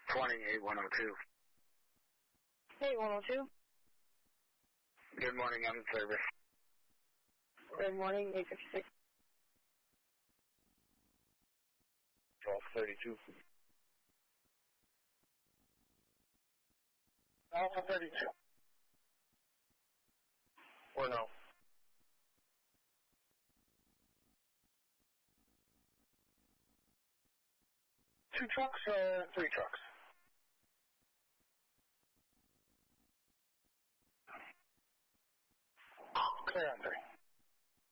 28-102. Hey, 102. Good morning, I'm in service. Good morning, 856. 1232. Alpha 32. Or no? Two trucks or three trucks? Clear on three.